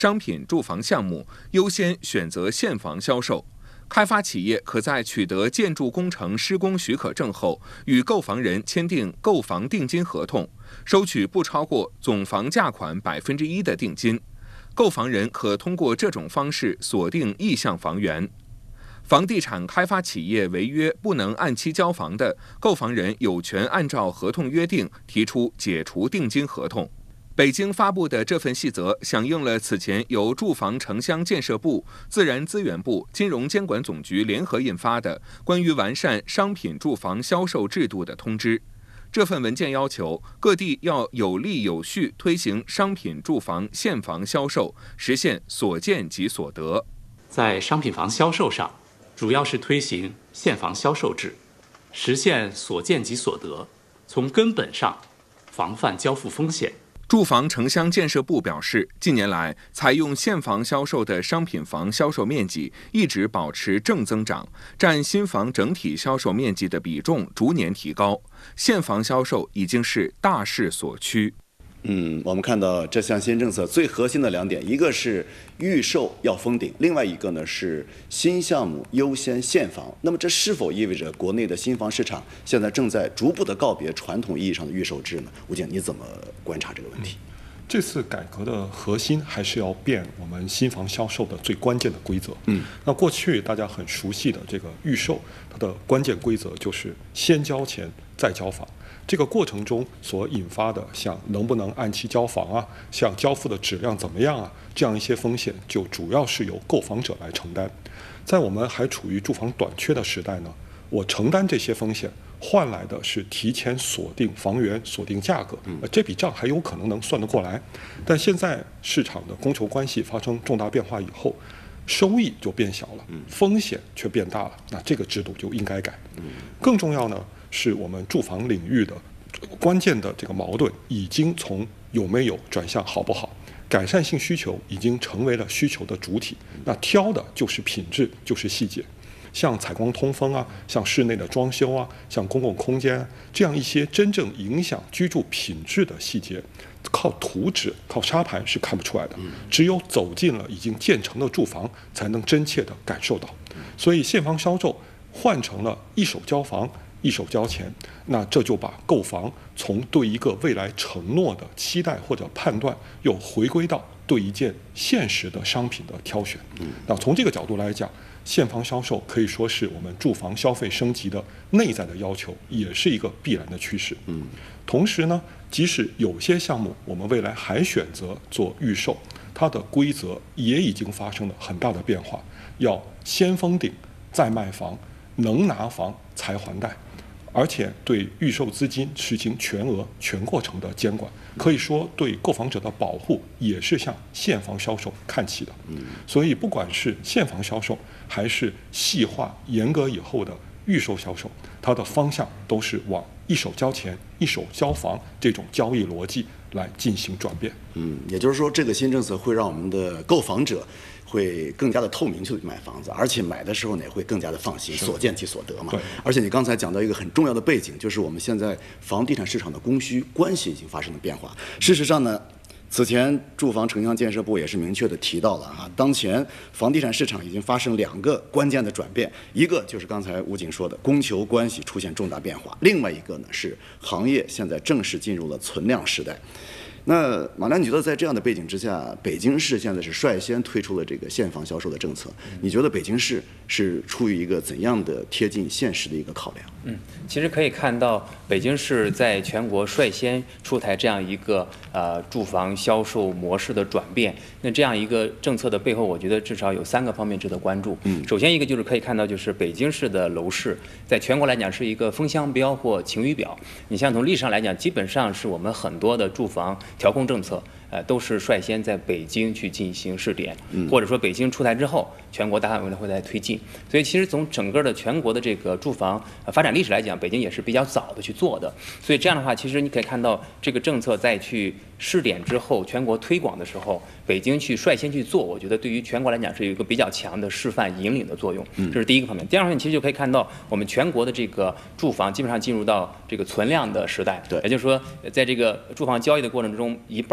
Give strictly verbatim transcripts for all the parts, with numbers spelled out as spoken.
商品住房项目优先选择现房销售。开发企业可在取得建筑工程施工许可证后，与购房人签订购房定金合同，收取不超过总房价款百分之一的定金。购房人可通过这种方式锁定意向房源。房地产开发企业违约不能按期交房的，购房人有权按照合同约定提出解除定金合同。北京发布的这份细则响应了此前由住房城乡建设部、自然资源部、金融监管总局联合印发的关于完善商品住房销售制度的通知。这份文件要求各地要有力有序推行商品住房现房销售，实现所见即所得。 在商品房销售上，主要是推行现房销售制，实现所见即所得，从根本上防范交付风险。 住房城乡建设部表示，近年来采用现房销售的商品房销售面积一直保持正增长，占新房整体销售面积的比重逐年提高，现房销售已经是大势所趋。 嗯，我们看到这项新政策最核心的两点，一个是预售要封顶，另外一个呢是新项目优先现房。那么这是否意味着国内的新房市场现在正在逐步的告别传统意义上的预售制呢？吴静，你怎么观察这个问题？ 嗯这次改革的核心还是要变我们新房销售的最关键的规则。嗯，那过去大家很熟悉的这个预售，它的关键规则就是先交钱再交房。这个过程中所引发的像能不能按期交房啊，像交付的质量怎么样啊，这样一些风险就主要是由购房者来承担。在我们还处于住房短缺的时代呢，我承担这些风险，换来的是提前锁定房源、锁定价格，呃，这笔账还有可能能算得过来。但现在市场的供求关系发生重大变化以后，收益就变小了，风险却变大了，那这个制度就应该改。更重要呢，是我们住房领域的关键的这个矛盾已经从有没有转向好不好。改善性需求已经成为了需求的主体，那挑的就是品质，就是细节。像采光通风啊，像室内的装修啊，像公共空间、啊、这样一些真正影响居住品质的细节，靠图纸、靠沙盘是看不出来的。只有走进了已经建成的住房，才能真切地感受到。所以现房销售换成了一手交房、一手交钱，那这就把购房从对一个未来承诺的期待或者判断，又回归到对一件现实的商品的挑选。那从这个角度来讲，现房销售可以说是我们住房消费升级的内在的要求，也是一个必然的趋势。嗯，同时呢，即使有些项目我们未来还选择做预售，它的规则也已经发生了很大的变化，要先封顶再卖房，能拿房才还贷，而且对预售资金实行全额全过程的监管，可以说对购房者的保护也是向现房销售看齐的。所以不管是现房销售还是细化严格以后的预售销售，它的方向都是往一手交钱一手交房这种交易逻辑来进行转变。 嗯，也就是说这个新政策会让我们的购房者会更加的透明去买房子，而且买的时候呢也会更加的放心，所见即所得嘛。而且你刚才讲到一个很重要的背景，就是我们现在房地产市场的供需关系已经发生了变化。事实上呢，此前住房城乡建设部也是明确的提到了哈，当前房地产市场已经发生两个关键的转变，一个就是刚才吴景说的供求关系出现重大变化，另外一个呢是行业现在正式进入了存量时代。那马良，你觉得在这样的背景之下，北京市现在是率先推出了这个现房销售的政策，你觉得北京市是出于一个怎样的贴近现实的一个考量？ 嗯，其实可以看到，北京市在全国率先出台这样一个呃住房销售模式的转变。那这样一个政策的背后，我觉得至少有三个方面值得关注。嗯，首先一个就是可以看到，就是北京市的楼市在全国来讲是一个风向标或晴雨表。你像从历史上来讲，基本上是我们很多的住房调控政策，呃，都是率先在北京去进行试点，或者说北京出台之后，全国大范围的会在推进。所以其实从整个的全国的这个住房发展历史来讲，北京也是比较早的去做的。所以这样的话，其实你可以看到这个政策在去试点之后，全国推广的时候，北京去率先去做，我觉得对于全国来讲是有一个比较强的示范引领的作用。这是第一个方面。第二方面，其实就可以看到我们全国的这个住房基本上进入到这个存量的时代。对，也就是说，在这个住房交易的过程中，一半以上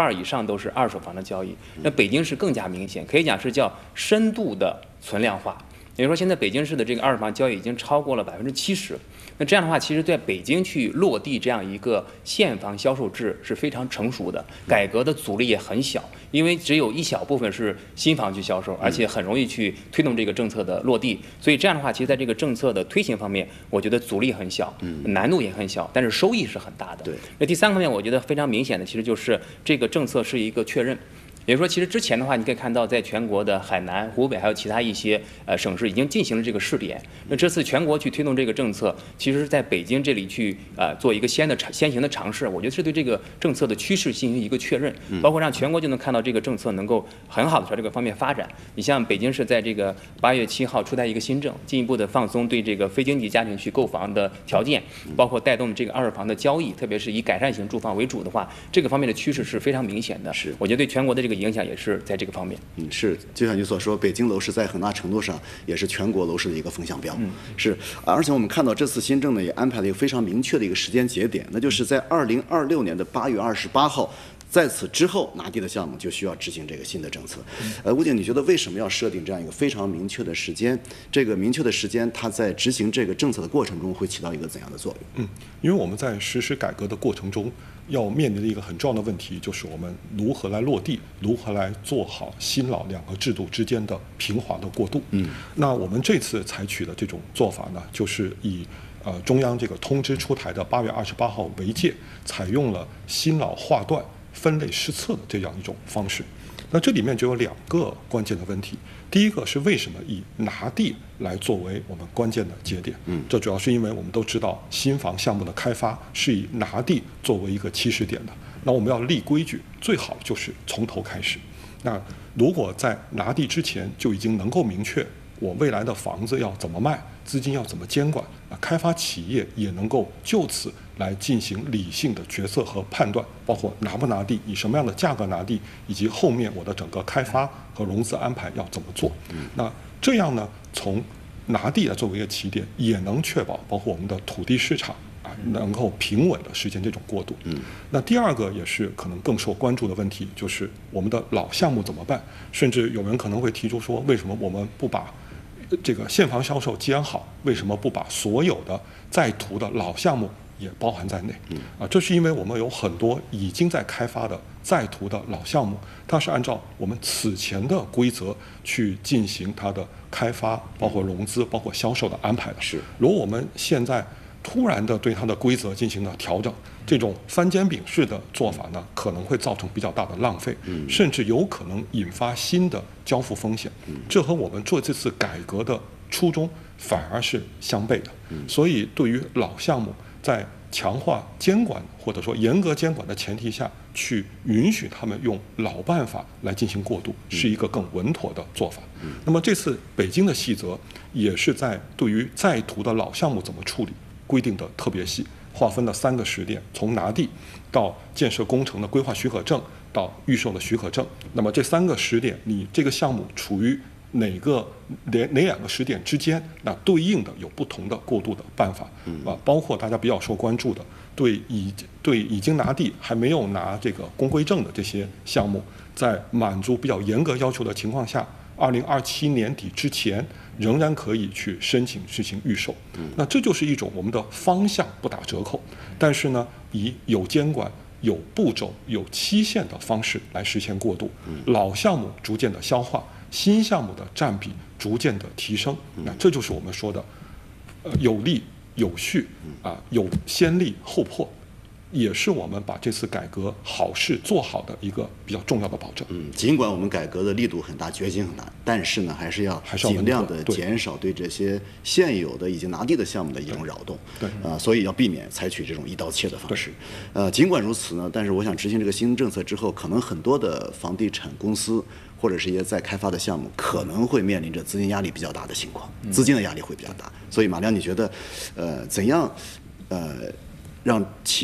都是二手房的交易。那北京市更加明显，可以讲是叫深度的存量化。也就是说，现在北京市的这个二手房交易已经超过了百分之七十。那这样的话，其实在北京去落地这样一个现房销售制是非常成熟的，改革的阻力也很小，因为只有一小部分是新房去销售，而且很容易去推动这个政策的落地。所以这样的话，其实在这个政策的推行方面，我觉得阻力很小，难度也很小，但是收益是很大的。 对。 那第三个方面，我觉得非常明显的，其实就是这个政策是一个确认。也就是说，其实之前的话，你可以看到，在全国的海南、湖北还有其他一些呃省市已经进行了这个试点。那这次全国去推动这个政策，其实是在北京这里去呃做一个先的先行的尝试。我觉得是对这个政策的趋势进行一个确认，包括让全国就能看到这个政策能够很好的朝这个方面发展。你像北京市在这个八月七号出台一个新政，进一步的放松对这个非经济家庭去购房的条件，包括带动这个二手房的交易，特别是以改善型住房为主的话，这个方面的趋势是非常明显的。 是， 我觉得对全国的这个影响也是在这个方面。 嗯，是，就像你所说，北京楼市在很大程度上也是全国楼市的一个风向标。嗯，是，而且我们看到这次新政呢，也安排了一个非常明确的一个时间节点，那就是在二零二六年的八月二十八号。在此之后，拿地的项目就需要执行这个新的政策。呃，吴景，你觉得为什么要设定这样一个非常明确的时间？这个明确的时间，它在执行这个政策的过程中会起到一个怎样的作用？ 嗯，因为我们在实施改革的过程中，要面临的一个很重要的问题，就是我们如何来落地，如何来做好新老两个制度之间的平滑的过渡。嗯，那我们这次采取的这种做法呢，就是以呃中央这个通知出台的八月二十八号为界，采用了新老划段分类施策的这样一种方式。那这里面就有两个关键的问题。第一个是为什么以拿地来作为我们关键的节点？嗯，这主要是因为我们都知道新房项目的开发是以拿地作为一个起始点的。那我们要立规矩，最好就是从头开始。那如果在拿地之前就已经能够明确我未来的房子要怎么卖，资金要怎么监管，开发企业也能够就此来进行理性的决策和判断，包括拿不拿地，以什么样的价格拿地，以及后面我的整个开发和融资安排要怎么做。那这样呢，从拿地来作为一个起点，也能确保包括我们的土地市场啊能够平稳的实现这种过渡。那第二个也是可能更受关注的问题，就是我们的老项目怎么办？甚至有人可能会提出说，为什么我们不把这个现房销售既然好，为什么不把所有的在途的老项目也包含在内？啊，这是因为我们有很多已经在开发的在途的老项目，它是按照我们此前的规则去进行它的开发，包括融资、包括销售的安排的。 是， 如果我们现在突然的对它的规则进行了调整，这种翻煎饼式的做法呢，可能会造成比较大的浪费，甚至有可能引发新的交付风险。这和我们做这次改革的初衷反而是相悖的。所以，对于老项目，在强化监管或者说严格监管的前提下，去允许他们用老办法来进行过渡，是一个更稳妥的做法。那么这次北京的细则也是在对于在途的老项目怎么处理规定的特别细。划分了三个时点，从拿地到建设工程的规划许可证，到预售的许可证。那么这三个时点，你这个项目处于哪个哪哪两个时点之间，那对应的有不同的过渡的办法啊，包括大家比较受关注的，对已对已经拿地还没有拿这个公规证的这些项目，在满足比较严格要求的情况下，二零二七年底之前仍然可以去申请实行预售。那这就是一种我们的方向不打折扣，但是呢，以有监管、有步骤、有期限的方式来实现过渡。老项目逐渐的消化，新项目的占比逐渐的提升。那这就是我们说的，呃，有利有序啊，有先立后破。也是我们把这次改革好事做好的一个比较重要的保证。 嗯，尽管我们改革的力度很大，决心很大，但是呢，还是要尽量的减少对这些现有的已经拿地的项目的一种扰动。 对， 啊、呃，所以要避免采取这种一刀切的方式。呃，尽管如此呢，但是我想执行这个新政策之后，可能很多的房地产公司或者是一些在开发的项目，可能会面临着资金压力比较大的情况，资金的压力会比较大。所以马亮，你觉得，呃，怎样，呃？让企业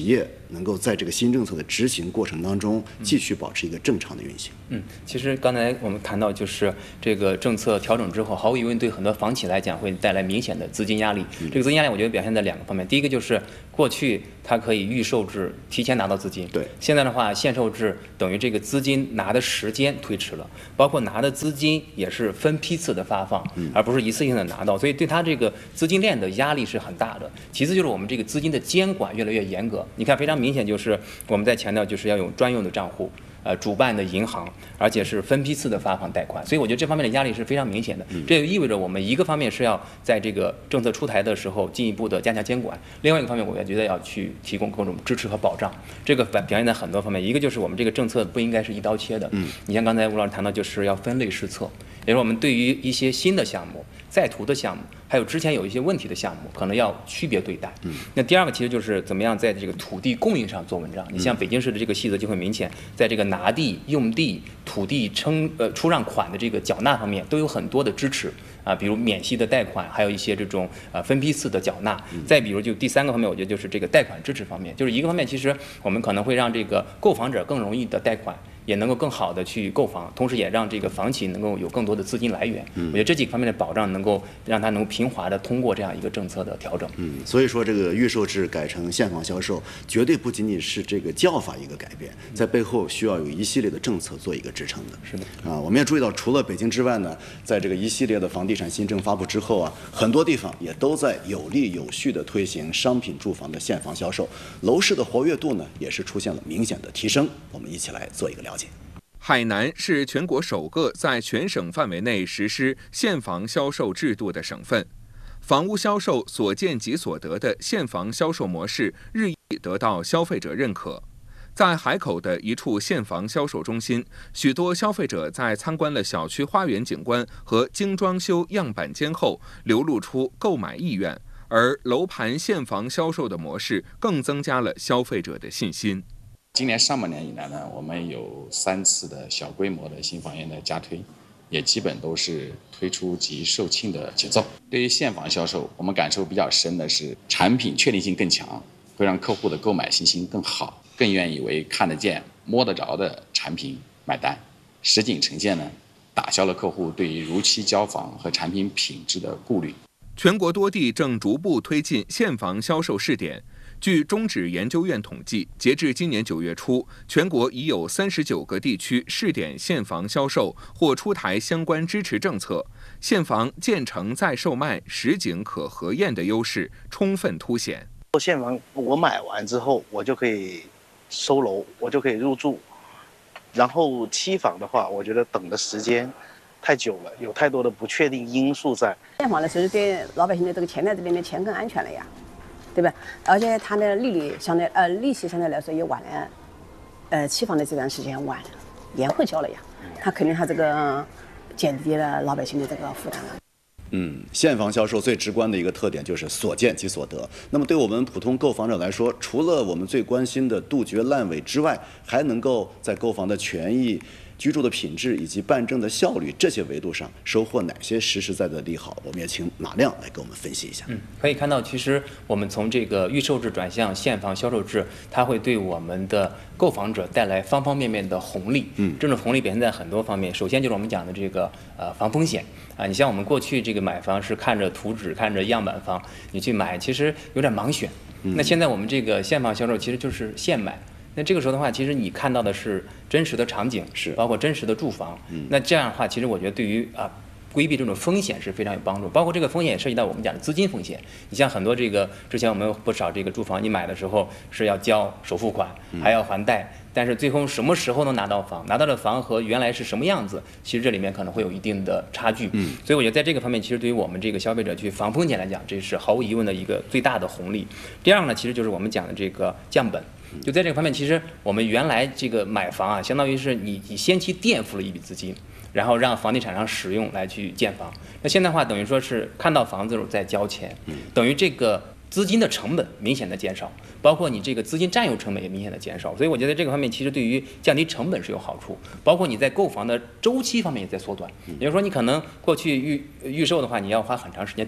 能够在这个新政策的执行过程当中继续保持一个正常的运行。 嗯，其实刚才我们谈到，就是这个政策调整之后，毫无疑问对很多房企来讲会带来明显的资金压力。 嗯、 这个资金压力，我觉得表现在两个方面。第一个就是过去它可以预售制提前拿到资金， 对， 现在的话限售制等于这个资金拿的时间推迟了，包括拿的资金也是分批次的发放， 嗯、 而不是一次性的拿到，所以对它这个资金链的压力是很大的。其次就是我们这个资金的监管越来越严格，你看非常明显就是我们在强调就是要有专用的账户。呃，主办的银行，而且是分批次的发放贷款，所以我觉得这方面的压力是非常明显的。这就意味着我们一个方面是要在这个政策出台的时候进一步的加强监管，另外一个方面我也觉得要去提供各种支持和保障。这个表现在很多方面，一个就是我们这个政策不应该是一刀切的。嗯，你像刚才吴老师谈到，就是要分类施策，也就是我们对于一些新的项目、在途的项目，还有之前有一些问题的项目，可能要区别对待。嗯，那第二个其实就是怎么样在这个土地供应上做文章。你像北京市的这个细则就会明显，在这个拿地、用地、土地称呃出让款的这个缴纳方面都有很多的支持啊，比如免息的贷款，还有一些这种呃分批次的缴纳。再比如就第三个方面，我觉得就是这个贷款支持方面，就是一个方面，其实我们可能会让这个购房者更容易的贷款。也能够更好的去购房，同时也让这个房企能够有更多的资金来源。嗯，我觉得这几个方面的保障能够让它能够平滑的通过这样一个政策的调整。 嗯，所以说这个预售制改成现房销售，绝对不仅仅是这个叫法一个改变，在背后需要有一系列的政策做一个支撑的。 是的。 啊，我们也注意到，除了北京之外呢，在这个一系列的房地产新政发布之后啊，很多地方也都在有力有序的推行商品住房的现房销售，楼市的活跃度呢也是出现了明显的提升。我们一起来做一个了解。 海南是全国首个在全省范围内实施现房销售制度的省份，房屋销售所见即所得的现房销售模式日益得到消费者认可。在海口的一处现房销售中心，许多消费者在参观了小区花园景观和精装修样板间后，流露出购买意愿，而楼盘现房销售的模式更增加了消费者的信心。 今年上半年以来呢，我们有三次的小规模的新房源的加推，也基本都是推出即售罄的节奏。对于现房销售，我们感受比较深的是产品确定性更强，会让客户的购买信心更好，更愿意为看得见、摸得着的产品买单。实景呈现呢，打消了客户对于如期交房和产品品质的顾虑。 全国多地正逐步推进现房销售试点。据中指研究院统计，截至今年九月初，全国已有三十九个地区试点现房销售或出台相关支持政策，现房建成再售卖、实景可核验的优势充分凸显。 现房我买完之后，我就可以收楼，我就可以入住。然后期房的话，我觉得等的时间太久了，有太多的不确定因素在。 现房呢，其实对老百姓的这个钱在这边的钱更安全了呀。对吧？而且它的利率相对呃利息相对来说也晚了，呃期房的这段时间晚了，延后交了呀，它肯定它这个减低了老百姓的这个负担了。 嗯，现房销售最直观的一个特点就是所见即所得。那么对我们普通购房者来说，除了我们最关心的杜绝烂尾之外，还能够在购房的权益、居住的品质以及办证的效率这些维度上收获哪些实实在在的利好？我们也请马亮来给我们分析一下。 嗯，可以看到，其实我们从这个预售制转向现房销售制，它会对我们的购房者带来方方面面的红利。嗯，这种红利表现在很多方面。首先就是我们讲的这个呃防风险啊，你像我们过去这个买房是看着图纸、看着样板房，你去买其实有点盲选。嗯、那现在我们这个现房销售其实就是现买。那这个时候的话，其实你看到的是真实的场景， 是包括真实的住房。嗯，那这样的话，其实我觉得对于啊规避这种风险是非常有帮助。包括这个风险也涉及到我们讲的资金风险。你像很多这个之前我们有不少这个住房，你买的时候是要交首付款，还要还贷，嗯、但是最后什么时候能拿到房，拿到的房和原来是什么样子，其实这里面可能会有一定的差距。嗯，所以我觉得在这个方面，其实对于我们这个消费者去防风险来讲，这是毫无疑问的一个最大的红利。第二个呢，其实就是我们讲的这个降本。就在这个方面，其实我们原来这个买房啊，相当于是你你先期垫付了一笔资金，然后让房地产商使用来去建房。那现在的话，等于说是看到房子再交钱，等于这个资金的成本明显的减少，包括你这个资金占有成本也明显的减少。所以我觉得这个方面其实对于降低成本是有好处，包括你在购房的周期方面也在缩短。也就是说，你可能过去预预售的话，你要花很长时间等。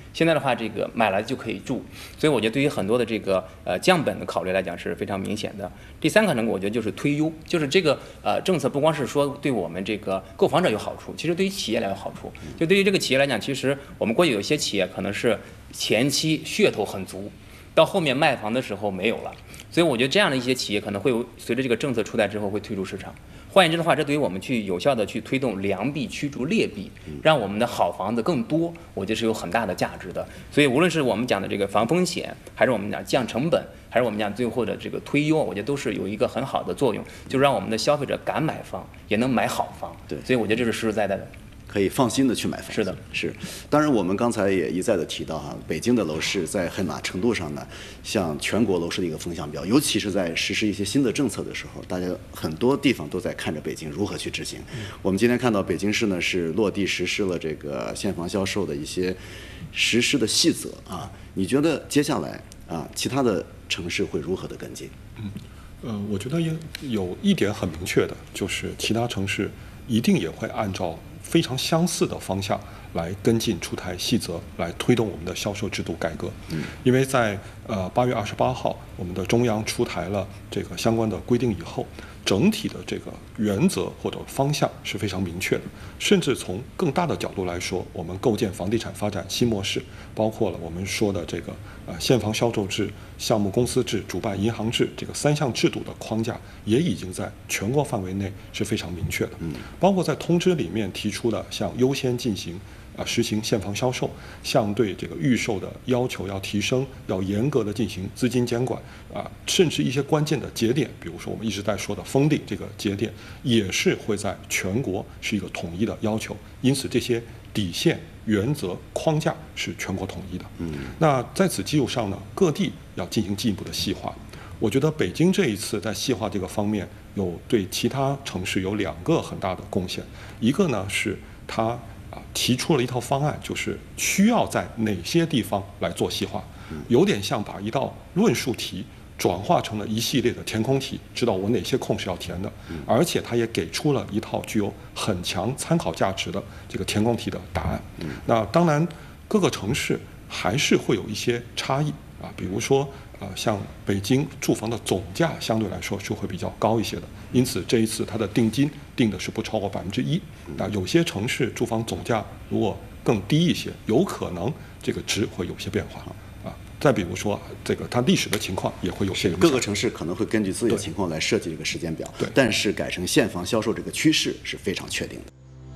现在的话，这个买了就可以住，所以我觉得对于很多的这个呃降本的考虑来讲是非常明显的。第三个呢，我觉得就是推优，就是这个呃政策不光是说对我们这个购房者有好处，其实对于企业来有好处。就对于这个企业来讲，其实我们过去有一些企业可能是前期噱头很足，到后面卖房的时候没有了，所以我觉得这样的一些企业可能会随着这个政策出台之后会退出市场。换言之的话，这对于我们去有效的去推动良币驱逐劣币，让我们的好房子更多，我觉得是有很大的价值的。所以无论是我们讲的这个防风险，还是我们讲降成本，还是我们讲最后的这个推优，我觉得都是有一个很好的作用，就让我们的消费者敢买房，也能买好房。 对， 所以我觉得这是实实在在的。 可以放心的去买房子。 是的， 是。当然，我们刚才也一再的提到哈，北京的楼市在很大程度上呢，像全国楼市的一个风向标，尤其是在实施一些新的政策的时候，大家很多地方都在看着北京如何去执行。嗯、我们今天看到北京市呢是落地实施了这个现房销售的一些实施的细则啊，你觉得接下来啊，其他的城市会如何的跟进？ 嗯，呃，我觉得也有一点很明确的，就是其他城市一定也会按照非常相似的方向来跟进出台细则，来推动我们的销售制度改革。嗯，因为在呃八月二十八号，我们的中央出台了这个相关的规定以后，整体的这个原则或者方向是非常明确的。甚至从更大的角度来说，我们构建房地产发展新模式，包括了我们说的这个呃现房销售制、项目公司制、主办银行制这个三项制度的框架，也已经在全国范围内是非常明确的。嗯，包括在通知里面提出的像优先进行啊实行现房销售，像对这个预售的要求要提升，要严格的进行资金监管啊，甚至一些关键的节点，比如说我们一直在说的封顶这个节点，也是会在全国是一个统一的要求。因此，这些底线、原则、框架是全国统一的。嗯，那在此基础上呢，各地要进行进一步的细化。我觉得北京这一次在细化这个方面，有对其他城市有两个很大的贡献。一个呢是它啊提出了一套方案，就是需要在哪些地方来做细化，有点像把一道论述题转化成了一系列的填空题，知道我哪些空是要填的，而且它也给出了一套具有很强参考价值的这个填空题的答案。那当然，各个城市还是会有一些差异啊，比如说呃，像北京住房的总价相对来说是会比较高一些的，因此这一次它的定金定的是不超过百分之一。那有些城市住房总价如果更低一些，有可能这个值会有些变化。再比如说，这个它历史的情况也会有些影响。 各个城市可能会根据自己的情况来设计这个时间表， 对。 但是改成现房销售这个趋势是非常确定的。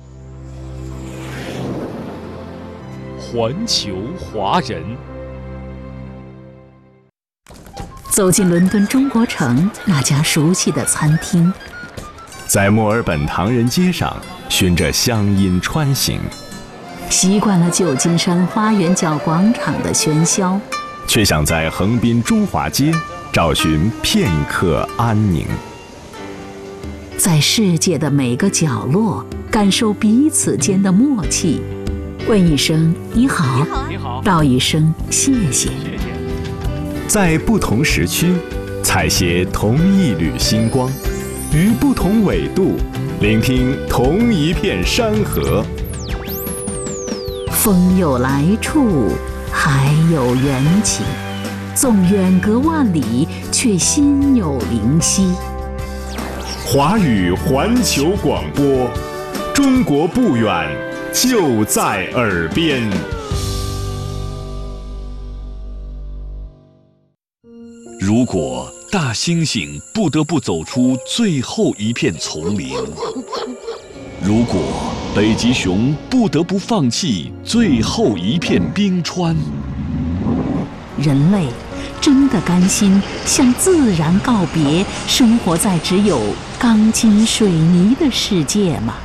环球华人， 走进伦敦中国城那家熟悉的餐厅， 在墨尔本唐人街上循着乡音穿行， 习惯了旧金山花园角广场的喧嚣， 却想在横滨中华街找寻片刻安宁。 在世界的每个角落感受彼此间的默契，问一声你好， 你好， 道一声谢谢。 在不同时区采撷同一缕星光，于不同纬度聆听同一片山河。 风有来处，海有缘起，纵远隔万里，却心有灵犀。 华语环球广播，中国不远，就在耳边。如果大猩猩不得不走出最后一片丛林，如果北极熊不得不放弃最后一片冰川， 人类真的甘心向自然告别，生活在只有钢筋水泥的世界吗？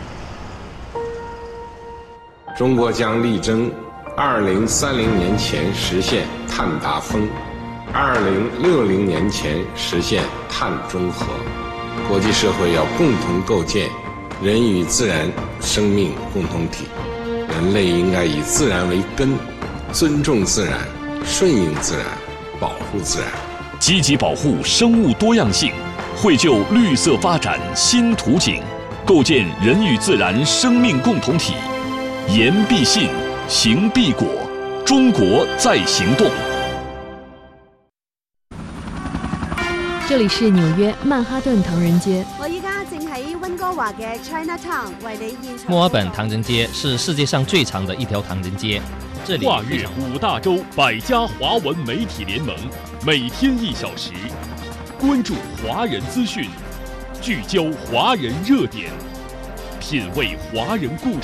中国将力争二零三零年前实现碳达峰，二零六零年前实现碳中和。国际社会要共同构建人与自然生命共同体，人类应该以自然为根，尊重自然，顺应自然，保护自然， 积极保护生物多样性，绘就绿色发展新图景，构建人与自然生命共同体。言必信，行必果， 中国在行动。 这里是纽约曼哈顿唐人街。 我依家正喺温哥華嘅 Chinatown 為你現場。 墨爾本唐人街是世界上最长的一条唐人街，这里跨越五大洲百家华文媒体联盟，每天一小时，关注华人资讯，聚焦华人热点，品味华人故事。